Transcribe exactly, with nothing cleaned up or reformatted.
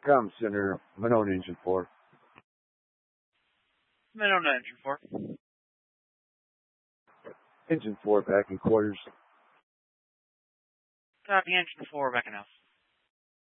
Com Center, Monona Engine four. Monona Engine four. Engine four back in quarters. Copy Engine four back in house.